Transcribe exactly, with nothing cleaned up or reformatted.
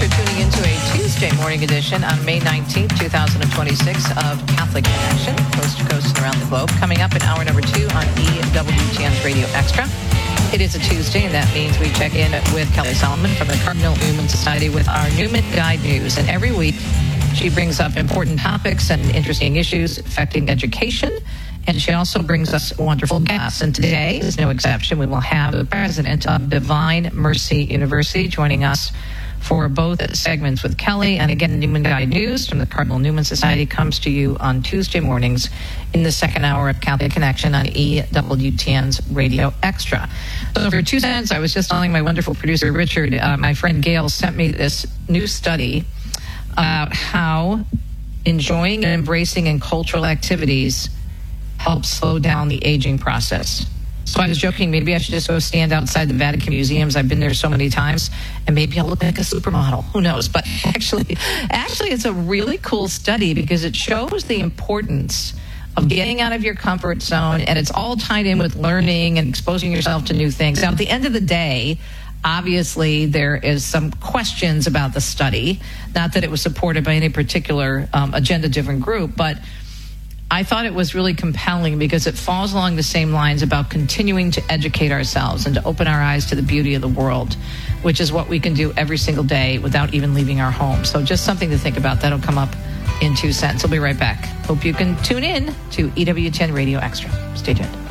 tuning into a Tuesday morning edition on May nineteenth, twenty twenty-six of Catholic Connection, coast to coast and around the globe. Coming up in hour number two on E W T N's Radio Extra. It is a Tuesday, and that means we check in with Kelly Solomon from the Cardinal Newman Society with our Newman Guide News. And every week, she brings up important topics and interesting issues affecting education. And she also brings us wonderful guests. And today is no exception. We will have the president of Divine Mercy University joining us for both segments with Kelly. And again, Newman Guide News from the Cardinal Newman Society comes to you on Tuesday mornings in the second hour of Catholic Connection on E W T N's Radio Extra. So for two cents, I was just telling my wonderful producer, Richard, uh, my friend Gail sent me this new study about how enjoying and embracing in cultural activities helps slow down the aging process. So I was joking, maybe I should just go stand outside the Vatican museums. I've been there so many times, and maybe I'll look like a supermodel. Who knows? But actually, actually, it's a really cool study because it shows the importance of getting out of your comfort zone, and it's all tied in with learning and exposing yourself to new things. Now, at the end of the day, obviously, there is some questions about the study. Not that it was supported by any particular um, agenda-driven group, but I thought it was really compelling because it falls along the same lines about continuing to educate ourselves and to open our eyes to the beauty of the world, which is what we can do every single day without even leaving our home. So just something to think about. That'll come up in two cents. We'll be right back. Hope you can tune in to E W T N Radio Extra. Stay tuned.